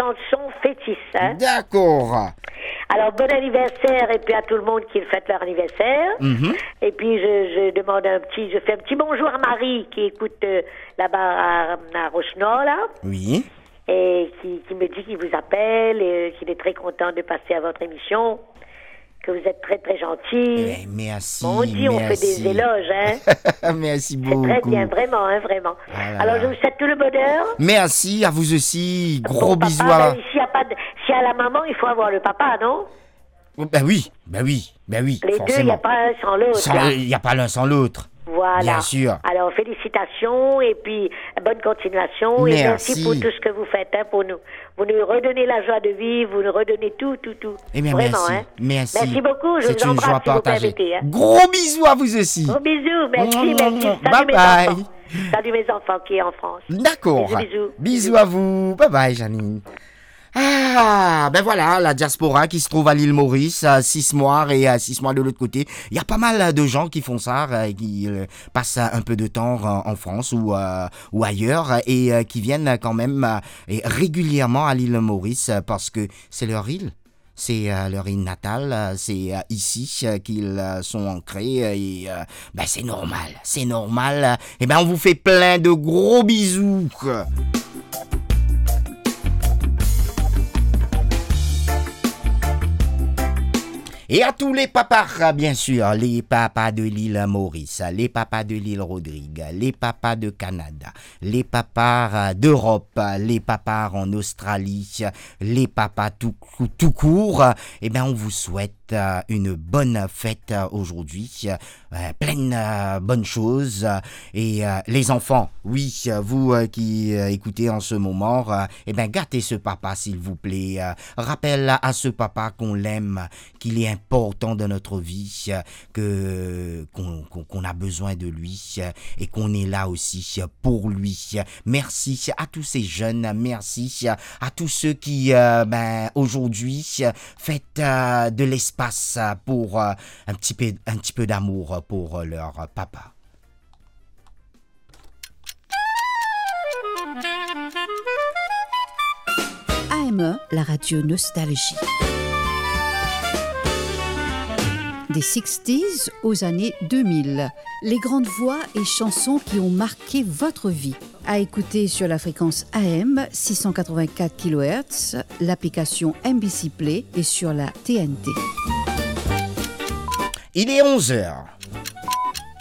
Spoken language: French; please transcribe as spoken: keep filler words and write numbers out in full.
chansons fétiches. Hein. D'accord. Alors, bon anniversaire, et puis à tout le monde qui fête leur anniversaire. Mm-hmm. Et puis, je, je demande un petit, je fais un petit bonjour à Marie, qui écoute euh, là-bas à, à Roche-Nord, là. Oui. Et qui, qui me dit qu'il vous appelle, et qu'il est très content de passer à votre émission. Que vous êtes très, très gentil. Eh, merci, bon, on dit, on fait merci. des éloges, hein. Merci C'est beaucoup. très bien, vraiment, hein, vraiment. Ah là Alors, là. je vous souhaite tout le bonheur. Merci, à vous aussi. Gros Bon, papa, bisous à... ben, s'il y a pas de, s'il y a la maman, il faut avoir le papa, non? Oh, ben oui, ben oui, ben oui, Les deux, il n'y a forcément. pas un sans l'autre. Sans- là. Il n'y a pas l'un sans l'autre. Voilà. Bien sûr. Alors, félicitations et puis bonne continuation. Et Merci. merci pour tout ce que vous faites hein, pour nous. Vous nous redonnez la joie de vivre, vous nous redonnez tout, tout, tout. Eh bien, Vraiment, merci. hein. Merci. Merci beaucoup, je C'est vous une joie embrasse si vous partagée. permettez. Hein. Gros bisous à vous aussi. Gros bisous, merci, merci. Salut Bye mes bye. enfants. Salut mes enfants qui est en France. D'accord. Bisous, bisous. Bisous à vous. Bye bye, Janine. Ah, ben voilà, la diaspora qui se trouve à l'île Maurice, à six mois et à six mois de l'autre côté. Il y a pas mal de gens qui font ça, euh, qui euh, passent un peu de temps en, en France ou, euh, ou ailleurs et euh, qui viennent quand même euh, et régulièrement à l'île Maurice euh, parce que c'est leur île. C'est euh, leur île natale, euh, c'est euh, ici euh, qu'ils euh, sont ancrés euh, et euh, ben c'est normal, c'est normal. Et ben on vous fait plein de gros bisous. Et à tous les papas, bien sûr, les papas de l'île Maurice, les papas de l'île Rodrigue, les papas de Canada, les papas d'Europe, les papas en Australie, les papas tout, tout court, eh bien on vous souhaite une bonne fête aujourd'hui, euh, pleine euh, bonnes choses. Et euh, les enfants, oui, vous euh, qui euh, écoutez en ce moment, euh, eh bien gâtez ce papa s'il vous plaît. Euh, rappelle à ce papa qu'on l'aime, qu'il est important dans notre vie, que qu'on, qu'on, qu'on a besoin de lui et qu'on est là aussi pour lui. Merci à tous ces jeunes, merci à tous ceux qui euh, ben, aujourd'hui fêtent euh, de l'espace pour euh, un petit peu, un petit peu d'amour pour leur papa. A M E, la radio Nostalgie. Des sixties aux années deux mille. Les grandes voix et chansons qui ont marqué votre vie. À écouter sur la fréquence A M six cent quatre-vingt-quatre kilohertz, l'application M B C Play et sur la T N T. Il est onze heures.